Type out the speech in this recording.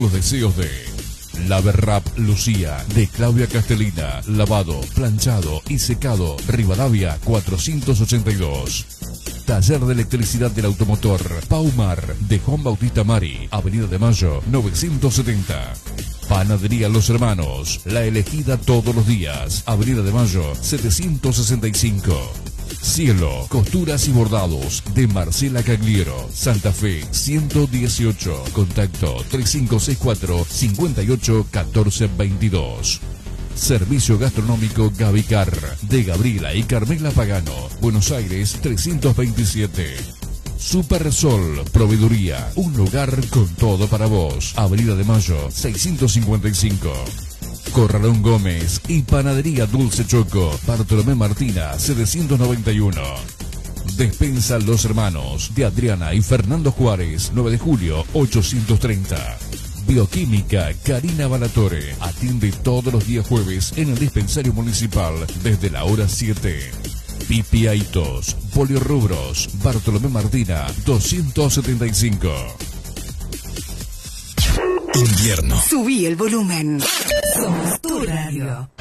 Los deseos de Laverrap Lucía, de Claudia Castellina, lavado, planchado y secado, Rivadavia 482. Taller de electricidad del automotor Paumar, de Juan Bautista Mari, Avenida de Mayo 970. Panadería Los Hermanos, la elegida todos los días, Avenida de Mayo 765. Cielo, costuras y bordados, de Marcela Cagliero, Santa Fe 118. Contacto 3564-581422. Servicio gastronómico Gavicar, de Gabriela y Carmela Pagano, Buenos Aires 327. Super Sol, proveeduría, un lugar con todo para vos, Avenida de Mayo 655. Corralón Gómez y Panadería Dulce Choco, Bartolomé Martina 791. Despensa Los Hermanos, de Adriana y Fernando Juárez, 9 de julio 830. Bioquímica Karina Balatore, atiende todos los días jueves en el dispensario municipal desde la hora 7. Pipiaitos, Poliorrubros, Bartolomé Martina 275. Invierno. Subí el volumen. Somos tu radio.